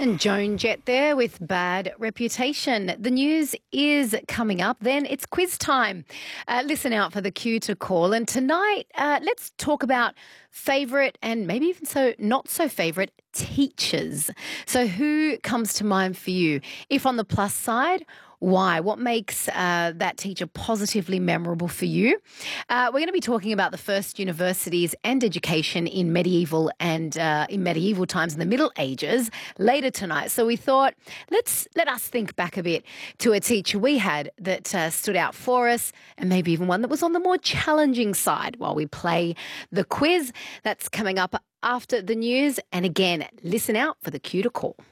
And Joan Jett there with Bad Reputation. The news is coming up. Then it's quiz time. Listen out for the cue to call. And tonight, let's talk about favourite and maybe even not so favourite teachers. So who comes to mind for you? If on the plus side, why? What makes that teacher positively memorable for you? We're going to be talking about the first universities and education in medieval times in the Middle Ages later tonight. So we thought, let us think back a bit to a teacher we had that stood out for us, and maybe even one that was on the more challenging side while we play the quiz. That's coming up after the news. And again, listen out for the cue to call.